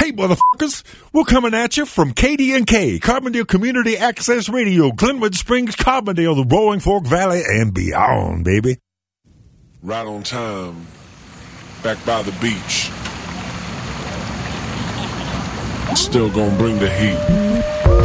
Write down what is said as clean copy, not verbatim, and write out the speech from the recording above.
Hey, motherfuckers, we're coming at you from KD&K, Carbondale Community Access Radio, Glenwood Springs, Carbondale, the Roaring Fork Valley, and beyond, baby. Right on time, back by the beach. Still gonna bring the heat.